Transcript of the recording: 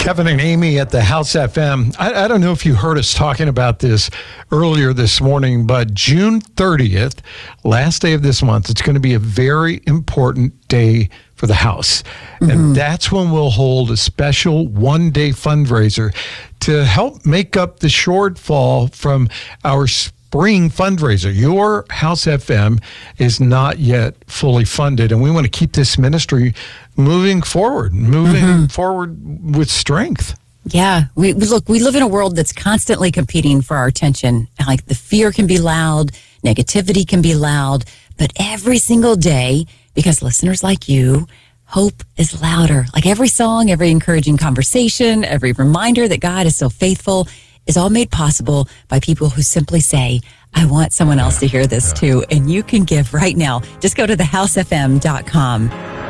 Kevin and Amy at the House FM. I don't know if you heard us talking about this earlier this morning, but June 30th, last day of this month, it's going to be a very important day for the House. And that's when we'll hold a special one-day fundraiser to help make up the shortfall from our spring fundraiser. Your House FM is not yet fully funded, and we want to keep this ministry moving forward with strength. Yeah, we live in a world that's constantly competing for our attention. Like, the fear can be loud, negativity can be loud, but every single day, because listeners like you, hope is louder. Like, every song, every encouraging conversation, every reminder that God is still faithful is all made possible by people who simply say, I want someone else to hear this too. And you can give right now. Just go to thehousefm.com.